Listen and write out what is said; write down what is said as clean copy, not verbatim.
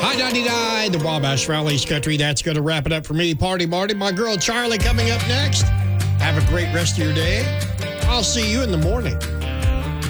I-99, the Wabash Valley's Country. That's going to wrap it up for me, Party Marty. My girl Charlie coming up next. Have a great rest of your day. I'll see you in the morning.